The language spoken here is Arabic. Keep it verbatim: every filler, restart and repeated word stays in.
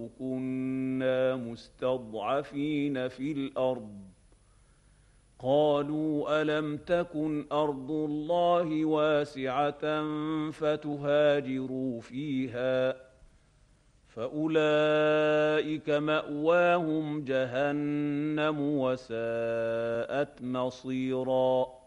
كنا مستضعفين في الأرض قالوا ألم تكن أرض الله واسعة فتهاجروا فيها فأولئك مأواهم جهنم وساءت مصيرا